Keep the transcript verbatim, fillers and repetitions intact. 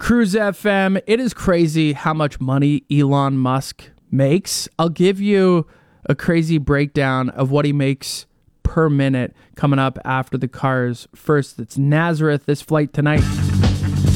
Cruise F M. It is crazy how much money Elon Musk makes. I'll give you a crazy breakdown of what he makes per minute coming up after the cars. First, it's Nazareth. This flight tonight